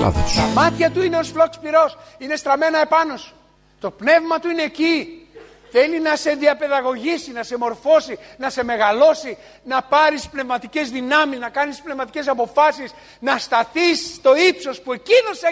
Ελλάδος. Τα μάτια του είναι ως φλόξ πυρός, είναι στραμμένα επάνω σου. Το πνεύμα του είναι εκεί. Θέλει να σε διαπαιδαγωγήσει, να σε μορφώσει, να σε μεγαλώσει, να πάρεις πνευματικές δυνάμεις, να κάνεις πνευματικές αποφάσεις, να σταθείς στο ύψος που εκείνος